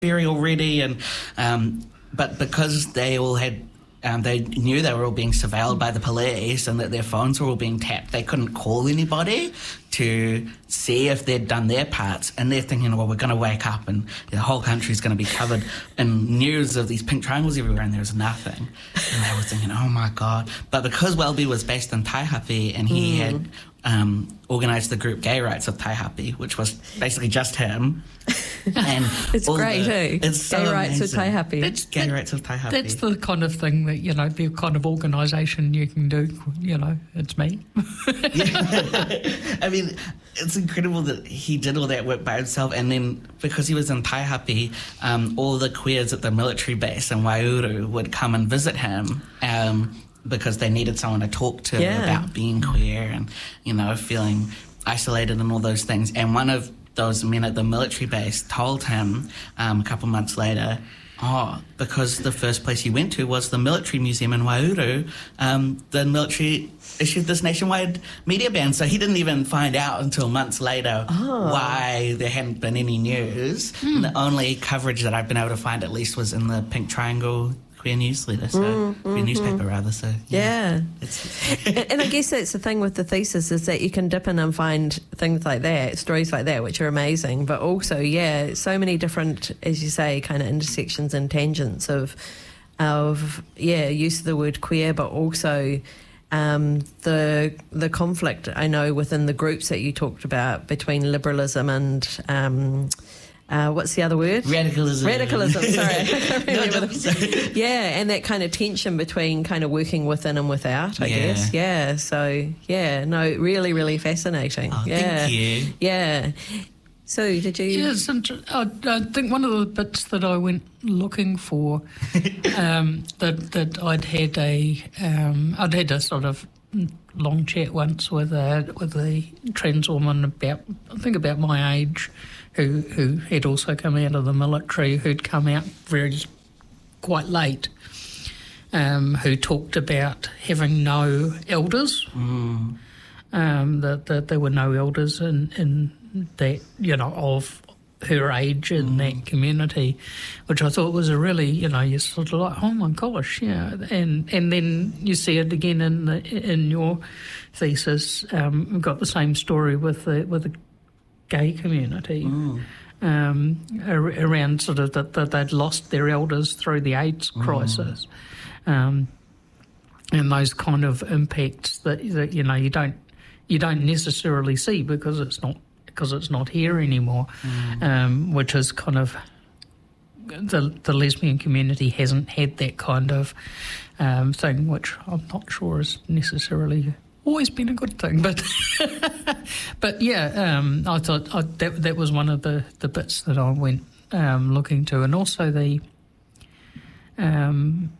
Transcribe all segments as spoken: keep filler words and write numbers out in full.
very already, and um, but because they all had. Um, they knew they were all being surveilled by the police and that their phones were all being tapped. They couldn't call anybody to see if they'd done their parts. And they're thinking, well, we're going to wake up and the whole country's going to be covered in news of these pink triangles everywhere, and there was nothing. And they were thinking, oh, my God. But because Welby was based in Taihape and he mm. had um, organised the group Gay Rights of Taihape, which was basically just him. And it's great, the, eh? It's so Gay Rights of Taihape. It's Gay that, Rights of Taihape. That's the kind of thing that, you know, the kind of organisation you can do, you know, it's me. Yeah. I mean, it's incredible that he did all that work by himself, and then because he was in Taihape, um, all the queers at the military base in Waiouru would come and visit him um, because they needed someone to talk to yeah. about being queer and, you know, feeling isolated and all those things. And one of those men at the military base told him um, a couple months later, oh, because the first place he went to was the military museum in Waiouru, um, the military issued this nationwide media ban. So he didn't even find out until months later oh. why there hadn't been any news. Mm. The only coverage that I've been able to find at least was in the Pink Triangle queer newsletter, so mm, queer mm, newspaper mm. rather. So yeah, yeah. and, and I guess that's the thing with the thesis, is that you can dip in and find things like that, stories like that, which are amazing. But also, yeah, so many different, as you say, kind of intersections and tangents of, of yeah, use of the word queer, but also um, the the conflict I know within the groups that you talked about between liberalism and. Um, Uh, what's the other word? Radicalism. Radicalism, sorry. I can't remember no, no, the... Yeah, and that kind of tension between kind of working within and without, I yeah. guess. Yeah, so, yeah, no, really, really fascinating. Oh, yeah. Thank you. Yeah. So, did you... Yes, and I, I think one of the bits that I went looking for, um, that that I'd had a, um, I'd had a sort of long chat once with a, with a trans woman about, I think about my age, who who had also come out of the military, who'd come out very quite late, um, who talked about having no elders, mm. um, that, that there were no elders in, in that, you know, of her age in mm. that community, which I thought was a really, you know, you're sort of like, oh my gosh, yeah, and and then you see it again in the, in your thesis. Um, we've got the same story with the with the gay community, mm. um, ar- around sort of that, that they'd lost their elders through the AIDS crisis, mm. um, and those kind of impacts that, that you know you don't you don't necessarily see because it's not because it's not here anymore, mm. um, which is kind of the the lesbian community hasn't had that kind of um, thing, which I'm not sure is necessarily always been a good thing, but but yeah, um, I thought I, that that was one of the, the bits that I went um, looking to, and also the um,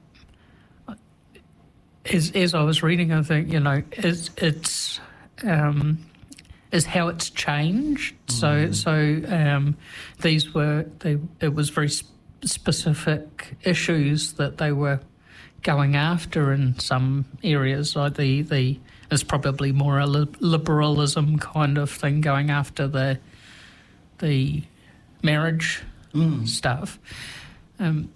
as as I was reading, I think you know it's it's um, is how it's changed. Mm. So so um, these were they it was very sp- specific issues that they were going after in some areas, like the the is probably more a li- liberalism kind of thing, going after the the marriage mm. stuff. Um,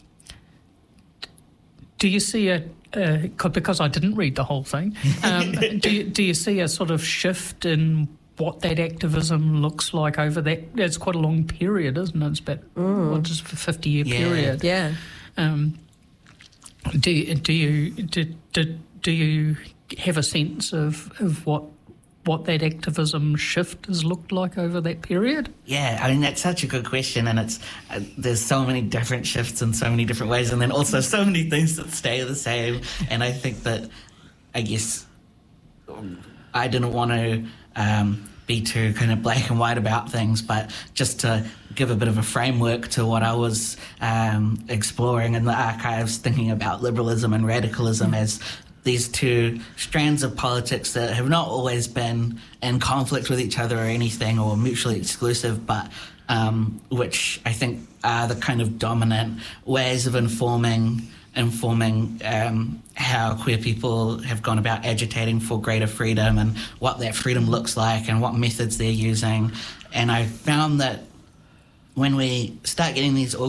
do you see a, a because I didn't read the whole thing? Um, do you, do you see a sort of shift in what that activism looks like over that? It's quite a long period, isn't it? It's about mm. what, just a fifty year yeah. period. Yeah. Um, Do you, do you do, do, do you have a sense of, of what what that activism shift has looked like over that period? Yeah, I mean, that's such a good question, and it's uh, there's so many different shifts in so many different ways, and then also so many things that stay the same. And I think that, I guess, I didn't want to um, be too kind of black and white about things, but just to give a bit of a framework to what I was um, exploring in the archives, thinking about liberalism and radicalism as these two strands of politics that have not always been in conflict with each other or anything or mutually exclusive, but um, which I think are the kind of dominant ways of informing informing um, how queer people have gone about agitating for greater freedom and what that freedom looks like and what methods they're using. And I found that when we start getting these